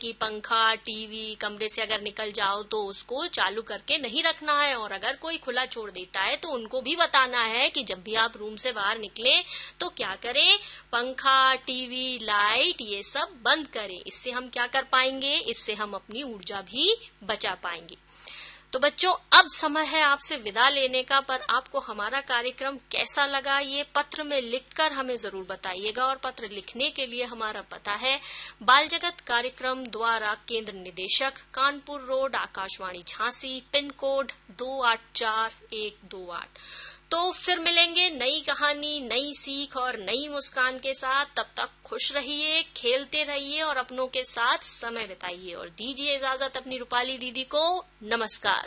कि पंखा, टीवी कमरे से अगर निकल जाओ तो उसको चालू करके नहीं रखना है, और अगर कोई खुला छोड़ देता है तो उनको भी बताना है कि जब भी आप रूम से बाहर निकलें तो क्या करें, पंखा, टीवी, लाइट ये सब बंद करें। इससे हम क्या कर पाएंगे, इससे हम अपनी ऊर्जा भी बचा पाएंगे। तो बच्चों, अब समय है आपसे विदा लेने का, पर आपको हमारा कार्यक्रम कैसा लगा ये पत्र में लिखकर हमें जरूर बताइएगा। और पत्र लिखने के लिए हमारा पता है बाल जगत कार्यक्रम द्वारा केंद्र निदेशक, Kanpur road, Akashvani Jhansi, pin code 284128। तो फिर मिलेंगे नई कहानी, नई सीख और नई मुस्कान के साथ। तब तक खुश रहिए, खेलते रहिए और अपनों के साथ समय बिताइए। और दीजिए इजाजत अपनी रूपाली दीदी को। नमस्कार।